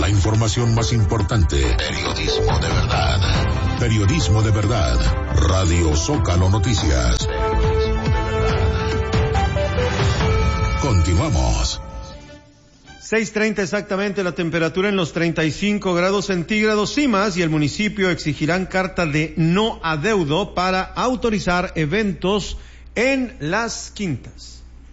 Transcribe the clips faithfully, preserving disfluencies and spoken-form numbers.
La información más importante. Periodismo de verdad. Periodismo de verdad. Radio Zócalo Noticias. Continuamos. seis treinta exactamente, la temperatura en los treinta y cinco grados centígrados. CIMAS y el municipio exigirán carta de no adeudo para autorizar eventos en las quintas.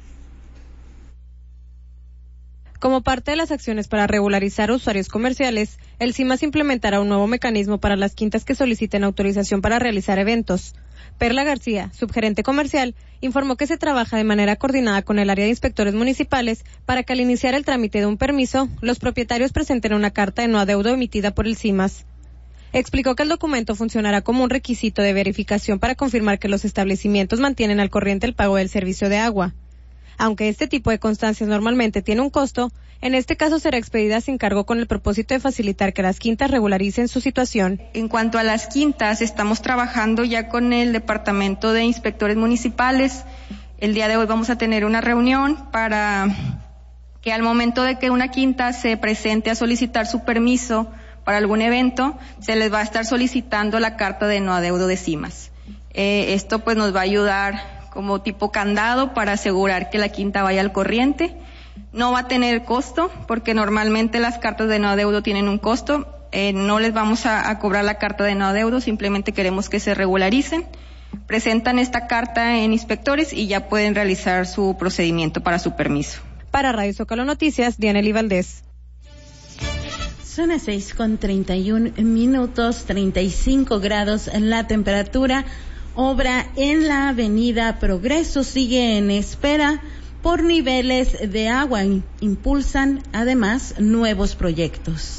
Como parte de las acciones para regularizar usuarios comerciales, el CIMAS implementará un nuevo mecanismo para las quintas que soliciten autorización para realizar eventos. Perla García, subgerente comercial, informó que se trabaja de manera coordinada con el área de inspectores municipales para que al iniciar el trámite de un permiso, los propietarios presenten una carta de no adeudo emitida por el CIMAS. Explicó que el documento funcionará como un requisito de verificación para confirmar que los establecimientos mantienen al corriente el pago del servicio de agua. Aunque este tipo de constancias normalmente tiene un costo, en este caso será expedida sin cargo con el propósito de facilitar que las quintas regularicen su situación. En cuanto a las quintas, estamos trabajando ya con el Departamento de Inspectores Municipales. El día de hoy vamos a tener una reunión para que al momento de que una quinta se presente a solicitar su permiso para algún evento, se les va a estar solicitando la carta de no adeudo de CIMAS. Eh, esto pues nos va a ayudar como tipo candado para asegurar que la quinta vaya al corriente. No va a tener costo, porque normalmente las cartas de no adeudo tienen un costo. Eh, no les vamos a, a cobrar la carta de no adeudo, simplemente queremos que se regularicen. Presentan esta carta en inspectores y ya pueden realizar su procedimiento para su permiso. Para Radio Zócalo Noticias, Dianely Valdés. Son las seis con treinta y un minutos, treinta y cinco grados en la temperatura. Obra en la avenida Progreso sigue en espera por niveles de agua. Impulsan además nuevos proyectos.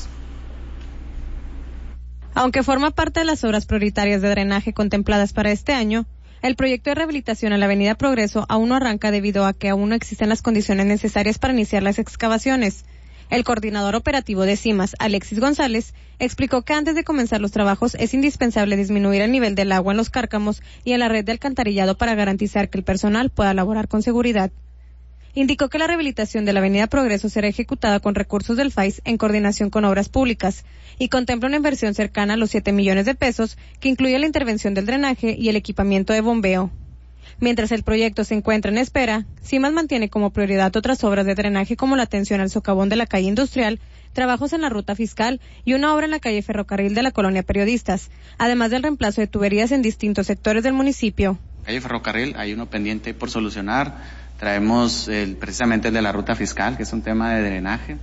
Aunque forma parte de las obras prioritarias de drenaje contempladas para este año, el proyecto de rehabilitación en la avenida Progreso aún no arranca debido a que aún no existen las condiciones necesarias para iniciar las excavaciones. El coordinador operativo de CIMAS, Alexis González, explicó que antes de comenzar los trabajos es indispensable disminuir el nivel del agua en los cárcamos y en la red de alcantarillado para garantizar que el personal pueda laborar con seguridad. Indicó que la rehabilitación de la avenida Progreso será ejecutada con recursos del F A I S en coordinación con Obras Públicas y contempla una inversión cercana a los siete millones de pesos que incluye la intervención del drenaje y el equipamiento de bombeo. Mientras el proyecto se encuentra en espera, CIMAS mantiene como prioridad otras obras de drenaje como la atención al socavón de la calle Industrial, trabajos en la ruta fiscal y una obra en la calle Ferrocarril de la colonia Periodistas, además del reemplazo de tuberías en distintos sectores del municipio. Calle Ferrocarril, hay uno pendiente por solucionar. Traemos el, precisamente el de la ruta fiscal, que es un tema de drenaje.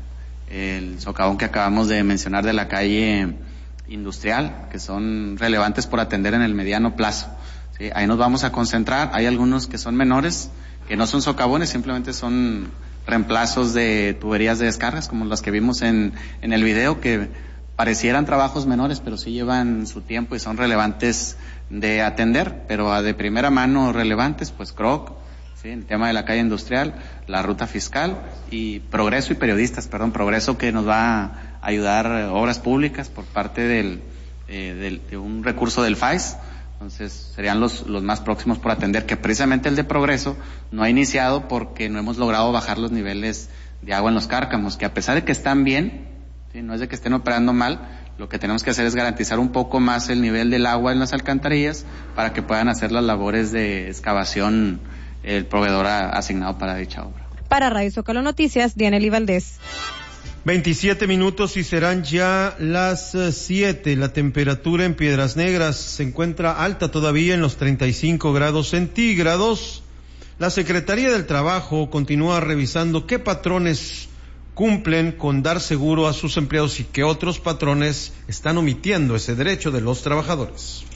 El socavón que acabamos de mencionar de la calle Industrial, que son relevantes por atender en el mediano plazo. Sí, ahí nos vamos a concentrar. Hay algunos que son menores, que no son socavones, simplemente son reemplazos de tuberías de descargas, como las que vimos en, en el video, que parecieran trabajos menores, pero sí llevan su tiempo y son relevantes de atender, pero de primera mano relevantes, pues C R O C, ¿sí? El tema de la calle Industrial, la ruta fiscal y Progreso y Periodistas, perdón, Progreso, que nos va a ayudar Obras Públicas por parte del, eh, del de un recurso del F A I S. Entonces serían los, los más próximos por atender, que precisamente el de Progreso no ha iniciado porque no hemos logrado bajar los niveles de agua en los cárcamos, que a pesar de que están bien, ¿sí? No es de que estén operando mal, lo que tenemos que hacer es garantizar un poco más el nivel del agua en las alcantarillas para que puedan hacer las labores de excavación el proveedor a, asignado para dicha obra. Para Radio Zócalo Noticias, Dianely Valdés. veintisiete minutos y serán ya las siete. La temperatura en Piedras Negras se encuentra alta todavía en los treinta y cinco grados centígrados. La Secretaría del Trabajo continúa revisando qué patrones cumplen con dar seguro a sus empleados y qué otros patrones están omitiendo ese derecho de los trabajadores.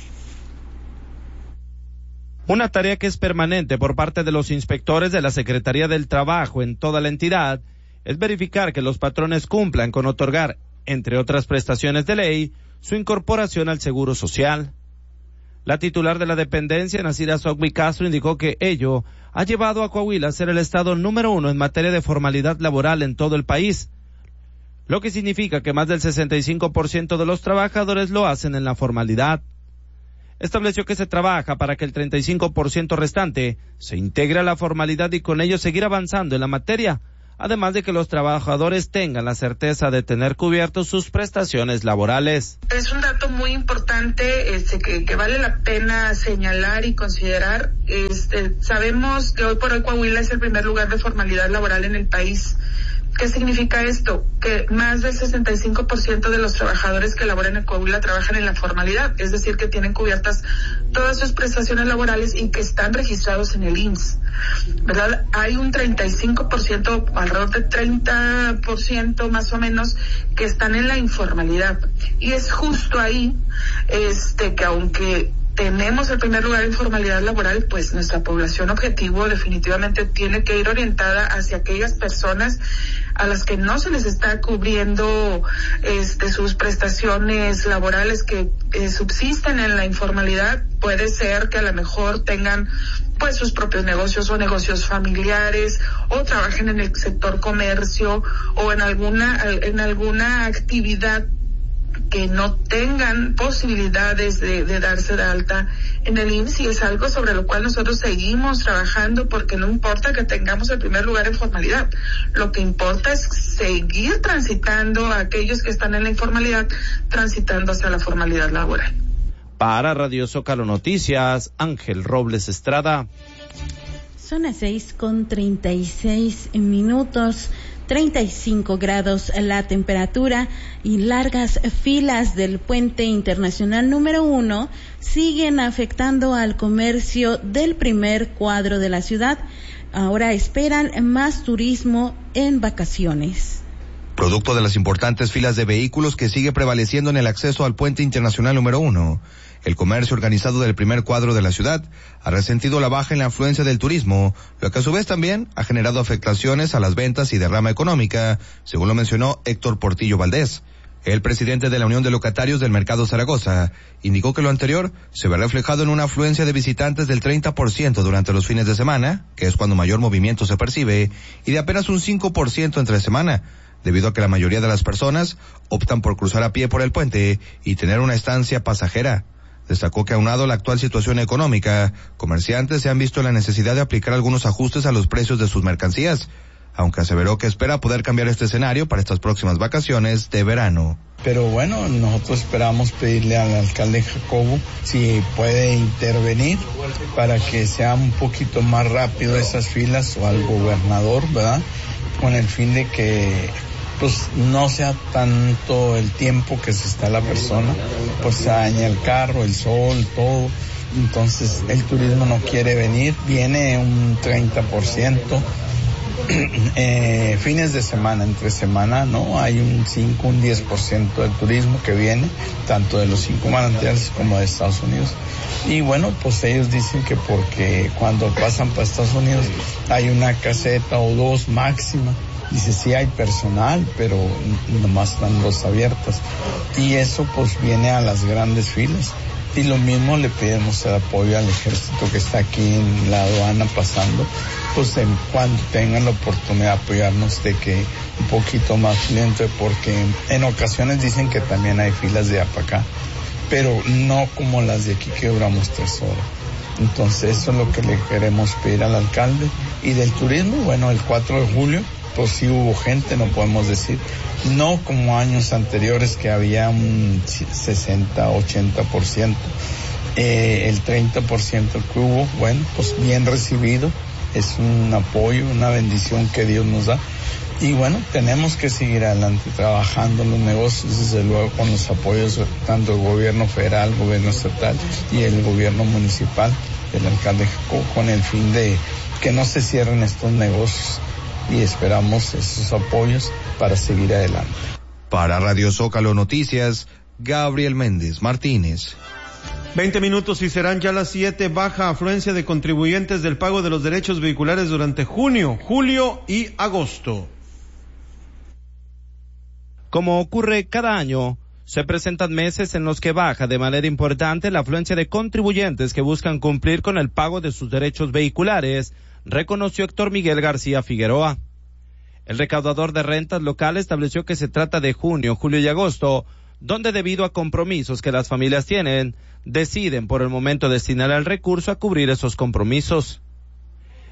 Una tarea que es permanente por parte de los inspectores de la Secretaría del Trabajo en toda la entidad es verificar que los patrones cumplan con otorgar, entre otras prestaciones de ley, su incorporación al Seguro Social. La titular de la dependencia, Nacida Sogbi Castro, indicó que ello ha llevado a Coahuila a ser el estado número uno en materia de formalidad laboral en todo el país, lo que significa que más del sesenta y cinco por ciento de los trabajadores lo hacen en la formalidad. Estableció que se trabaja para que el treinta y cinco por ciento restante se integre a la formalidad y con ello seguir avanzando en la materia, además de que los trabajadores tengan la certeza de tener cubiertos sus prestaciones laborales. Es un dato muy importante este, que, que vale la pena señalar y considerar. Este, sabemos que hoy por hoy Coahuila es el primer lugar de formalidad laboral en el país. ¿Qué significa esto? Que más del sesenta y cinco por ciento de los trabajadores que laboran en Coahuila trabajan en la formalidad, es decir, que tienen cubiertas todas sus prestaciones laborales y que están registrados en el I M S S, ¿verdad? Hay un treinta y cinco por ciento, alrededor de treinta por ciento más o menos, que están en la informalidad. Y es justo ahí, este, que aunque tenemos el primer lugar en formalidad laboral, pues nuestra población objetivo definitivamente tiene que ir orientada hacia aquellas personas a las que no se les está cubriendo este sus prestaciones laborales que eh, subsisten en la informalidad. Puede ser que a lo mejor tengan pues sus propios negocios o negocios familiares, o trabajen en el sector comercio o en alguna en alguna actividad que no tengan posibilidades de, de darse de alta en el I M S S, y es algo sobre lo cual nosotros seguimos trabajando, porque no importa que tengamos el primer lugar en formalidad, lo que importa es seguir transitando a aquellos que están en la informalidad, transitando hacia la formalidad laboral. Para Radio Zócalo Noticias, Ángel Robles Estrada. Son las seis con treinta y seis minutos. treinta y cinco grados la temperatura y largas filas del puente internacional número uno siguen afectando al comercio del primer cuadro de la ciudad. Ahora esperan más turismo en vacaciones. Producto de las importantes filas de vehículos que sigue prevaleciendo en el acceso al puente internacional número uno, el comercio organizado del primer cuadro de la ciudad ha resentido la baja en la afluencia del turismo, lo que a su vez también ha generado afectaciones a las ventas y derrama económica, según lo mencionó Héctor Portillo Valdés. El presidente de la Unión de Locatarios del Mercado Zaragoza indicó que lo anterior se ve reflejado en una afluencia de visitantes del treinta por ciento durante los fines de semana, que es cuando mayor movimiento se percibe, y de apenas un cinco por ciento entre semana, debido a que la mayoría de las personas optan por cruzar a pie por el puente y tener una estancia pasajera. Destacó que aunado a la actual situación económica, comerciantes se han visto la necesidad de aplicar algunos ajustes a los precios de sus mercancías, aunque aseveró que espera poder cambiar este escenario para estas próximas vacaciones de verano. Pero bueno, nosotros esperamos pedirle al alcalde Jacobo si puede intervenir para que sea un poquito más rápido esas filas, o al gobernador, ¿verdad? Con el fin de que pues no sea tanto el tiempo que se está la persona, pues se daña el carro, el sol, todo. Entonces el turismo no quiere venir, viene un treinta por ciento. Eh, fines de semana, entre semana, ¿no? Hay un cinco, un diez por ciento del turismo que viene, tanto de los cinco manantiales como de Estados Unidos. Y bueno, pues ellos dicen que porque cuando pasan para Estados Unidos hay una caseta o dos máxima. Dice, sí hay personal, pero nomás están dos abiertas. Y eso pues viene a las grandes filas. Y lo mismo le pedimos el apoyo al ejército que está aquí en la aduana pasando, pues en cuanto tengan la oportunidad de apoyarnos, de que un poquito más lento, porque en ocasiones dicen que también hay filas de para acá, pero no como las de aquí que duramos tres horas. Entonces eso es lo que le queremos pedir al alcalde. Y del turismo, bueno, el cuatro de julio, pues sí hubo gente, no podemos decir, no como años anteriores que había un sesenta, ochenta por ciento, eh, el treinta por ciento que hubo, bueno, pues bien recibido, es un apoyo, una bendición que Dios nos da. Y bueno, tenemos que seguir adelante trabajando en los negocios, desde luego con los apoyos tanto del gobierno federal, gobierno estatal y el gobierno municipal, el alcalde Jacobo, con el fin de que no se cierren estos negocios, y esperamos esos apoyos para seguir adelante. Para Radio Zócalo Noticias, Gabriel Méndez Martínez. Veinte minutos y serán ya las siete. Baja afluencia de contribuyentes del pago de los derechos vehiculares durante junio, julio y agosto. Como ocurre cada año, se presentan meses en los que baja de manera importante la afluencia de contribuyentes que buscan cumplir con el pago de sus derechos vehiculares, reconoció Héctor Miguel García Figueroa. El recaudador de rentas local estableció que se trata de junio, julio y agosto, donde debido a compromisos que las familias tienen, deciden por el momento destinar el recurso a cubrir esos compromisos.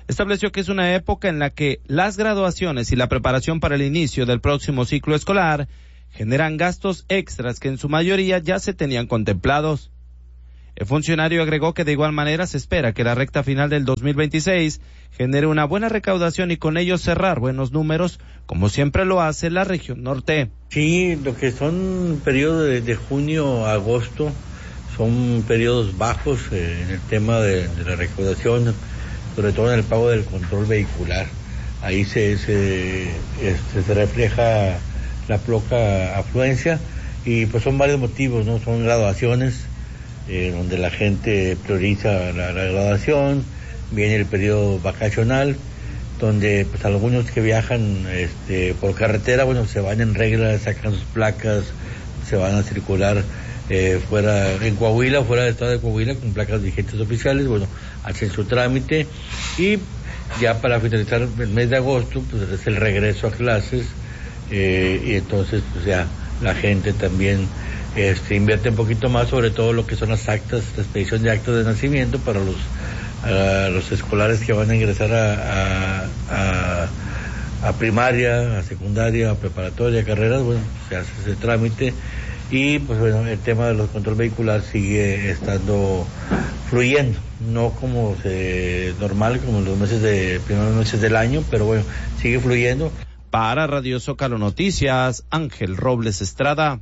estableció que es una época en la que las graduaciones y la preparación para el inicio del próximo ciclo escolar generan gastos extras que en su mayoría ya se tenían contemplados. El funcionario agregó que de igual manera se espera que la recta final del dos mil veintiséis genere una buena recaudación y con ello cerrar buenos números, como siempre lo hace la región norte. Sí, lo que son periodos de, de junio a agosto son periodos bajos eh, en el tema de, de la recaudación, sobre todo en el pago del control vehicular. Ahí se, se, este, se refleja la poca afluencia y pues son varios motivos, ¿no? Son graduaciones, eh, donde la gente prioriza la, la graduación, viene el periodo vacacional, donde pues algunos que viajan este, por carretera, bueno, se van en regla, sacan sus placas, se van a circular eh, fuera, en Coahuila, fuera del estado de Coahuila, con placas vigentes oficiales, bueno, hacen su trámite y ya para finalizar el mes de agosto, pues es el regreso a clases. Eh, y entonces pues ya la gente también este, invierte un poquito más, sobre todo lo que son las actas, la expedición de actas de nacimiento para los a los escolares que van a ingresar a, a, a, a primaria, a secundaria, a preparatoria, a carreras. Bueno, se hace ese trámite y pues bueno, el tema de los control vehicular sigue estando fluyendo, no como se, normal como en los meses de primeros meses del año, pero bueno, sigue fluyendo. Para Radio Zócalo Noticias, Ángel Robles Estrada.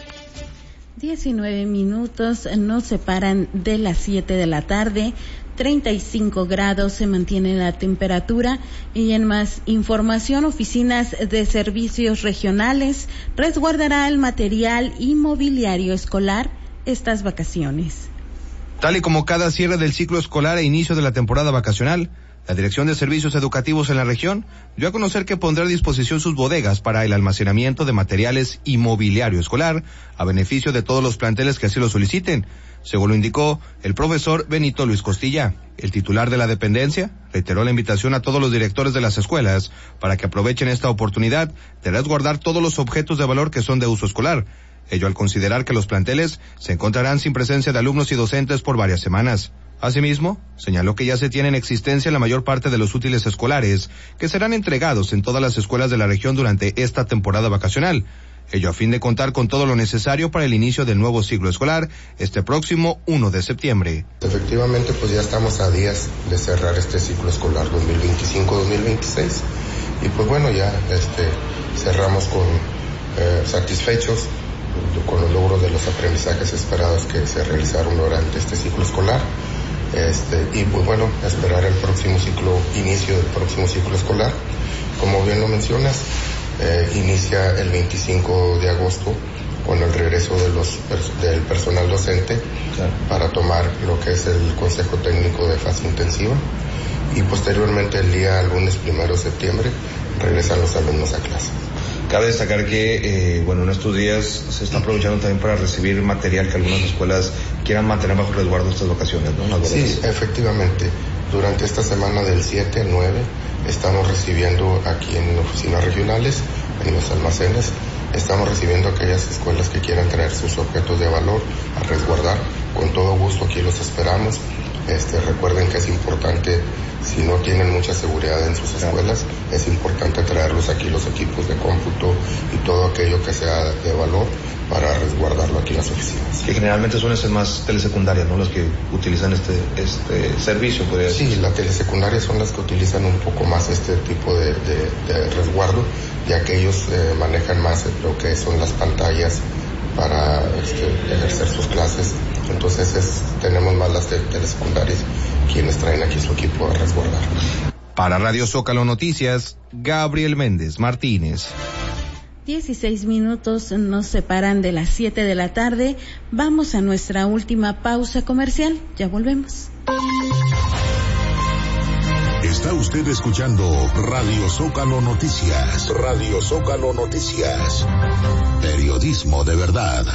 diecinueve minutos nos separan de las siete de la tarde, treinta y cinco grados se mantiene la temperatura y en más información, oficinas de servicios regionales resguardará el material y mobiliario escolar estas vacaciones. Tal y como cada cierre del ciclo escolar e inicio de la temporada vacacional, la Dirección de Servicios Educativos en la región dio a conocer que pondrá a disposición sus bodegas para el almacenamiento de materiales y mobiliario escolar a beneficio de todos los planteles que así lo soliciten, según lo indicó el profesor Benito Luis Costilla. El titular de la dependencia reiteró la invitación a todos los directores de las escuelas para que aprovechen esta oportunidad de resguardar todos los objetos de valor que son de uso escolar, ello al considerar que los planteles se encontrarán sin presencia de alumnos y docentes por varias semanas. Asimismo, señaló que ya se tiene en existencia la mayor parte de los útiles escolares que serán entregados en todas las escuelas de la región durante esta temporada vacacional, ello a fin de contar con todo lo necesario para el inicio del nuevo ciclo escolar este próximo primero de septiembre. Efectivamente, pues ya estamos a días de cerrar este ciclo escolar dos mil veinticinco dos mil veintiséis y pues bueno, ya este cerramos con eh, satisfechos con los logros de los aprendizajes esperados que se realizaron durante este ciclo escolar. Este, y pues bueno, esperar el próximo ciclo, inicio del próximo ciclo escolar. Como bien lo mencionas, eh, inicia el veinticinco de agosto con el regreso de los del personal docente, claro, para tomar lo que es el consejo técnico de fase intensiva y posteriormente el día lunes primero de septiembre regresan los alumnos a clase. Cabe destacar que, eh, bueno, en estos días se está aprovechando también para recibir material que algunas escuelas quieran mantener bajo resguardo estas vacaciones, ¿no? Sí, efectivamente. Durante esta semana del siete al nueve estamos recibiendo aquí en oficinas regionales, en los almacenes, estamos recibiendo aquellas escuelas que quieran traer sus objetos de valor a resguardar. Con todo gusto aquí los esperamos. Este, recuerden que es importante, si no tienen mucha seguridad en sus escuelas, es importante traerlos aquí los equipos de cómputo y todo aquello que sea de valor para resguardarlo aquí en las oficinas. Que generalmente suelen ser más telesecundarias, ¿no? Los que utilizan este este servicio, podría decir. Sí, las telesecundarias son las que utilizan un poco más este tipo de, de, de resguardo, ya que ellos eh, manejan más lo que son las pantallas para este, ejercer sus clases. Entonces es, tenemos más las telesecundarias quienes traen aquí su equipo a resguardar. Para Radio Zócalo Noticias, Gabriel Méndez Martínez. dieciséis minutos nos separan de las siete de la tarde. Vamos a nuestra última pausa comercial. Ya volvemos. Está usted escuchando Radio Zócalo Noticias. Radio Zócalo Noticias. Periodismo de verdad.